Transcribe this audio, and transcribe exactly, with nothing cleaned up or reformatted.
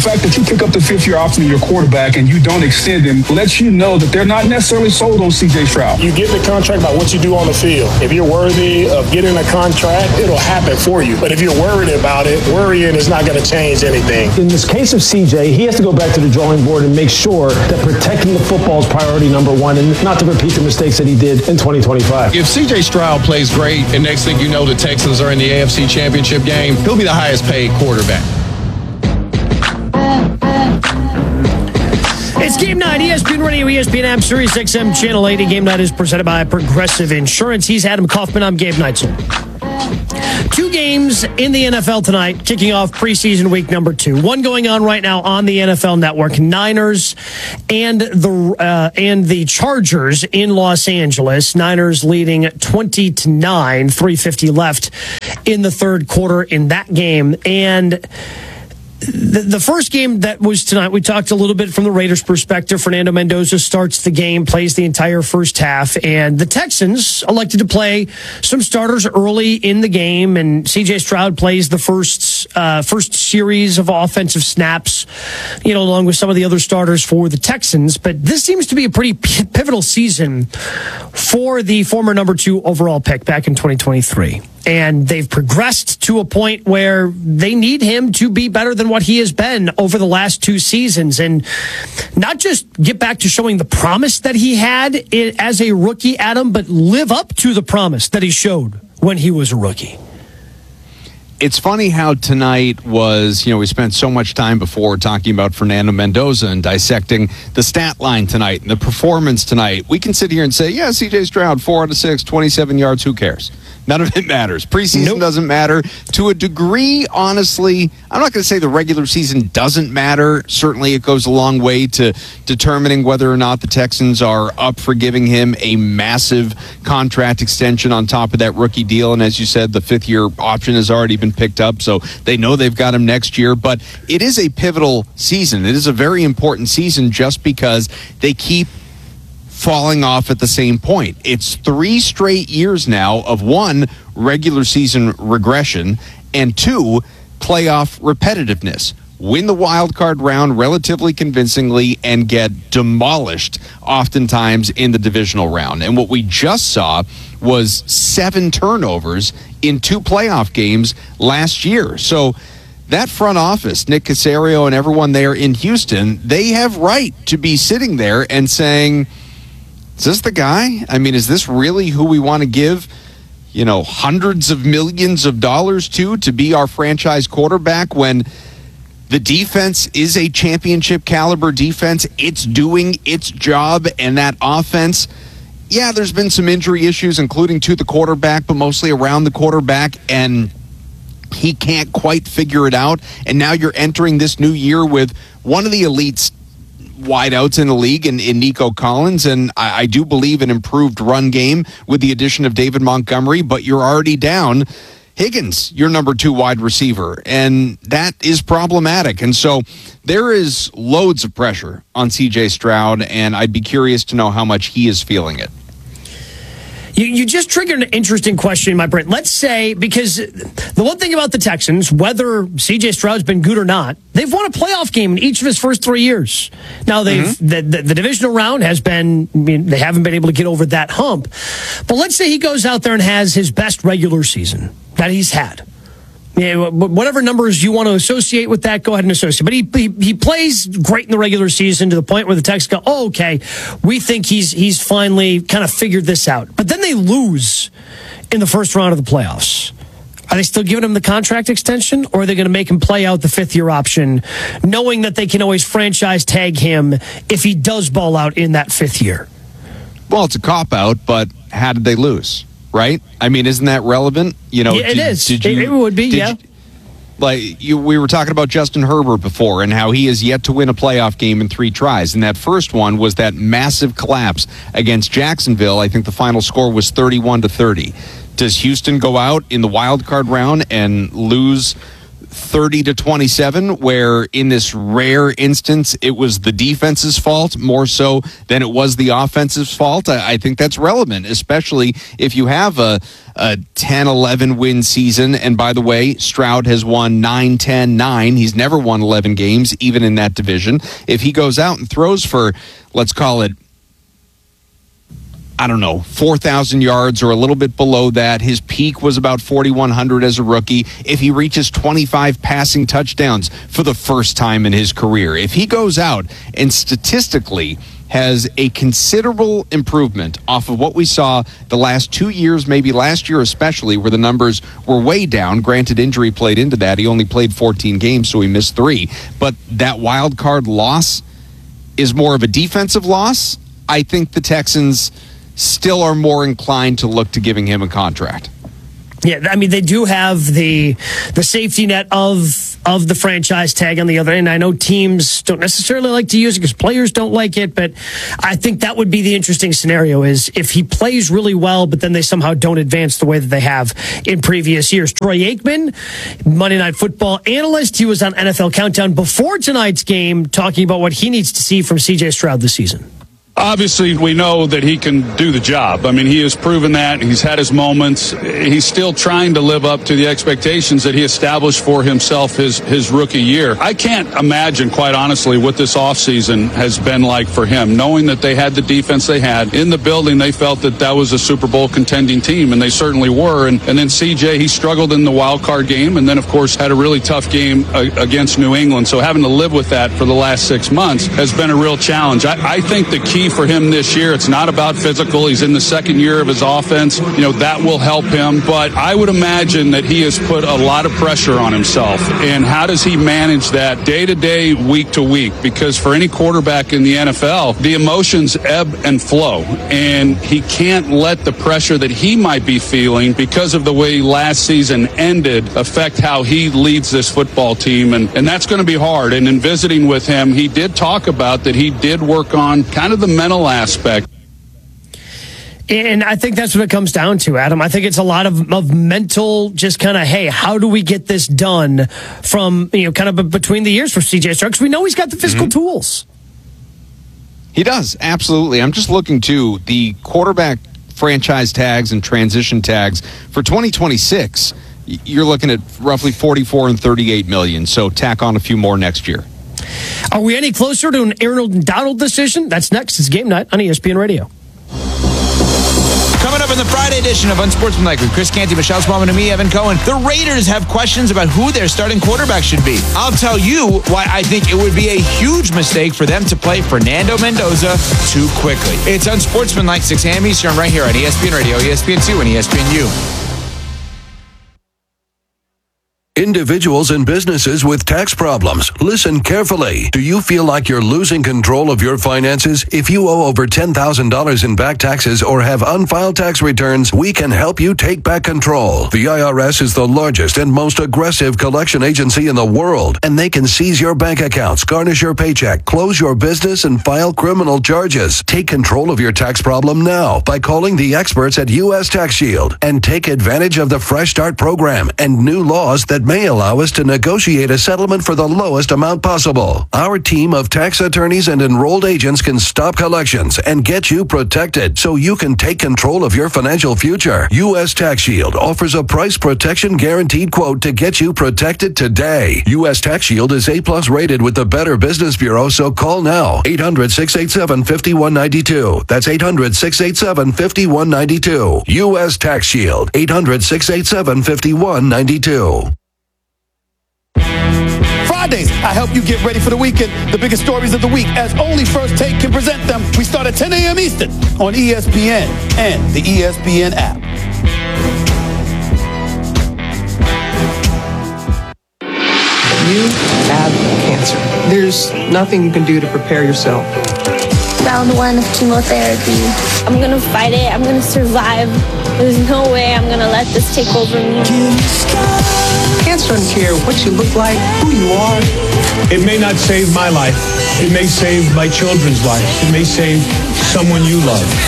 fact that you pick up the fifth-year option of your quarterback and you don't extend him lets you know that they're not necessarily sold on C J Stroud. You get the contract by what you do on the field. If you're worthy of getting a contract, it'll happen for you. But if you're worried about it, worrying is not going to change anything. In this case of C J, he has to go back to the drawing board and make sure that protecting the football is priority number one and not to repeat the mistakes that he did in twenty twenty-five. If C J Stroud plays great and next thing you know the Texans are in the A F C Championship game, he'll be the highest paid quarterback. It's Game Night, E S P N Radio, E S P N App, Sirius X M, Channel eighty. Game Night is presented by Progressive Insurance. He's Adam Kaufman. I'm Gabe Neitzel. Two games in the N F L tonight, kicking off preseason week number two. One going on right now on the N F L Network. Niners and the uh, and the Chargers in Los Angeles. Niners leading twenty to nine, three fifty left in the third quarter in that game. And The, the first game that was tonight, we talked a little bit from the Raiders' perspective. Fernando Mendoza starts the game, plays the entire first half, and the Texans elected to play some starters early in the game, and C J Stroud plays the first uh, first series of offensive snaps, you know, along with some of the other starters for the Texans. But this seems to be a pretty p- pivotal season for the former number two overall pick back in twenty twenty-three. And they've progressed to a point where they need him to be better than what he has been over the last two seasons. And not just get back to showing the promise that he had as a rookie, Adam, but live up to the promise that he showed when he was a rookie. It's funny how tonight was, you know, we spent so much time before talking about Fernando Mendoza and dissecting the stat line tonight and the performance tonight. We can sit here and say, yeah, C J Stroud, four out of six, twenty-seven yards, who cares? None of it matters. Preseason nope. doesn't matter. To a degree, honestly, I'm not going to say the regular season doesn't matter. Certainly it goes a long way to determining whether or not the Texans are up for giving him a massive contract extension on top of that rookie deal. And as you said, the fifth-year option has already been picked up, so they know they've got him next year. But it is a pivotal season. It is a very important season just because they keep falling off at the same point. It's three straight years now of one, regular season regression, and two, playoff repetitiveness. Win the wild card round relatively convincingly and get demolished oftentimes in the divisional round. And what we just saw was seven turnovers in two playoff games last year. So that front office, Nick Caserio and everyone there in Houston, they have right to be sitting there and saying, is this the guy? I mean, is this really who we want to give, you know, hundreds of millions of dollars to, to be our franchise quarterback when the defense is a championship caliber defense? It's doing its job, and that offense, yeah, there's been some injury issues, including to the quarterback, but mostly around the quarterback, and he can't quite figure it out. And now you're entering this new year with one of the elites wideouts in the league in, in Nico Collins, and I, I do believe an improved run game with the addition of David Montgomery, but you're already down Higgins, your number two wide receiver, and that is problematic. And so there is loads of pressure on C J Stroud, and I'd be curious to know how much he is feeling it. You, you just triggered an interesting question in my brain. Let's say, because the one thing about the Texans, whether C J Stroud's been good or not, they've won a playoff game in each of his first three years. Now, they've mm-hmm. the, the, the divisional round has been, I mean, they haven't been able to get over that hump. But let's say he goes out there and has his best regular season that he's had. Yeah, whatever numbers you want to associate with that, go ahead and associate. But he, he he plays great in the regular season to the point where the Texans go, oh, okay, we think he's he's finally kind of figured this out. But then they lose in the first round of the playoffs. Are they still giving him the contract extension, or are they going to make him play out the fifth-year option, knowing that they can always franchise tag him if he does ball out in that fifth year? Well, it's a cop-out, but how did they lose? Right? I mean, isn't that relevant? You know, yeah, it did, is. Did you, it, it would be, yeah. You, like you, we were talking about Justin Herbert before and how he has yet to win a playoff game in three tries. And that first one was that massive collapse against Jacksonville. I think the final score was thirty-one to thirty. Does Houston go out in the wild card round and lose thirty to twenty-seven, where in this rare instance it was the defense's fault more so than it was the offense's fault. I, I think that's relevant, especially if you have a, a ten eleven win season. And by the way, Stroud has won nine ten nine. He's never won eleven games, even in that division. If he goes out and throws for, let's call it, I don't know, four thousand yards or a little bit below that. His peak was about forty-one hundred as a rookie. If he reaches twenty-five passing touchdowns for the first time in his career, if he goes out and statistically has a considerable improvement off of what we saw the last two years, maybe last year especially, where the numbers were way down. Granted, injury played into that. He only played fourteen games, so he missed three. But that wild card loss is more of a defensive loss. I think the Texans still are more inclined to look to giving him a contract. Yeah, I mean, they do have the the safety net of of the franchise tag on the other end. I know teams don't necessarily like to use it because players don't like it, but I think that would be the interesting scenario is if he plays really well, but then they somehow don't advance the way that they have in previous years. Troy Aikman, Monday Night Football analyst, he was on N F L Countdown before tonight's game talking about what he needs to see from C J Stroud this season. Obviously, we know that he can do the job. I mean, he has proven that. He's had his moments. He's still trying to live up to the expectations that he established for himself his, his rookie year. I can't imagine, quite honestly, what this offseason has been like for him, knowing that they had the defense they had. In the building, they felt that that was a Super Bowl contending team, and they certainly were. And, and then C J, he struggled in the wild card game, and then, of course, had a really tough game uh, against New England. So having to live with that for the last six months has been a real challenge. I, I think the key for him this year, it's not about physical. He's in the second year of his offense. You know, that will help him. But I would imagine that he has put a lot of pressure on himself. And how does he manage that day to day, week to week? Because for any quarterback in the N F L, the emotions ebb and flow. And he can't let the pressure that he might be feeling because of the way last season ended affect how he leads this football team. And, and that's going to be hard. And in visiting with him, he did talk about that he did work on kind of the mental aspect. And I think that's what it comes down to, Adam. I think it's a lot of, of mental, just kind of, hey, how do we get this done from, you know, kind of between the years for C J Stroud? Because we know he's got the physical mm-hmm. tools. He does, absolutely. I'm just looking to the quarterback franchise tags and transition tags for twenty twenty-six. You're looking at roughly forty-four and thirty-eight million. So tack on a few more next year. Are we any closer to an Aaron Donald decision? That's next. It's Game Night on E S P N Radio. Coming up in the Friday edition of Unsportsmanlike with Chris Canty, Michelle Smallman, and me, Evan Cohen, the Raiders have questions about who their starting quarterback should be. I'll tell you why I think it would be a huge mistake for them to play Fernando Mendoza too quickly. It's Unsportsmanlike, six a.m. Eastern, right here on E S P N Radio, E S P N two, and E S P N U. Individuals and businesses with tax problems, listen carefully. Do you feel like you're losing control of your finances? If you owe over ten thousand dollars in back taxes or have unfiled tax returns, we can help you take back control. The I R S is the largest and most aggressive collection agency in the world, and they can seize your bank accounts, garnish your paycheck, close your business, and file criminal charges. Take control of your tax problem now by calling the experts at U S Tax Shield and take advantage of the Fresh Start program and new laws that may allow us to negotiate a settlement for the lowest amount possible. Our team of tax attorneys and enrolled agents can stop collections and get you protected so you can take control of your financial future. U S Tax Shield offers a price protection guaranteed quote to get you protected today. U S Tax Shield is A-plus rated with the Better Business Bureau, so call now. eight hundred, six eight seven, five one nine two. That's eight hundred, six eight seven, five one nine two. U S Tax Shield. eight hundred, six eight seven, five one nine two. Fridays, I help you get ready for the weekend. The biggest stories of the week, as only First Take can present them. We start at ten a.m. Eastern on E S P N and the E S P N app. You have cancer. There's nothing you can do to prepare yourself. Round one of chemotherapy. I'm gonna fight it. I'm gonna survive. There's no way I'm gonna let this take over me. Cancer doesn't care what you look like, who you are. It may not save my life. It may save my children's life. It may save someone you love.